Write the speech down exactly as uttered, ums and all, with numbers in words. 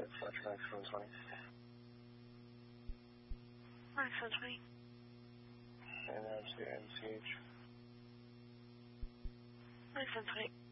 six, Fletcher, Max seven twenty. Max seven twenty. And M C H. Max seven twenty.